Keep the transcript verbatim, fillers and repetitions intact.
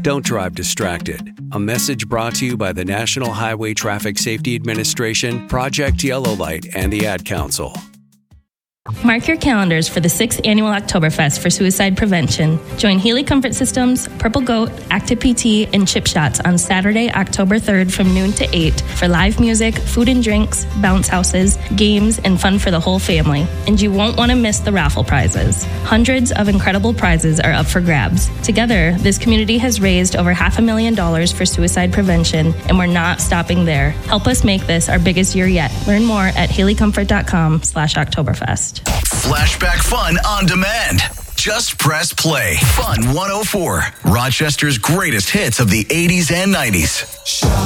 Don't drive distracted. A message brought to you by the National Highway Traffic Safety Administration, Project Yellow Light, and the Ad Council. Mark your calendars for the sixth Annual Oktoberfest for suicide prevention. Join Healy Comfort Systems, Purple Goat, Active P T, and Chip Shots on Saturday, October third from noon to eight for live music, food and drinks, bounce houses, games, and fun for the whole family. And you won't want to miss the raffle prizes. Hundreds of incredible prizes are up for grabs. Together, this community has raised over half a million dollars for suicide prevention, and we're not stopping there. Help us make this our biggest year yet. Learn more at haleycomfort.com slash Oktoberfest. Flashback fun on demand. Just press play. Fun one oh four. Rochester's greatest hits of the eighties and nineties.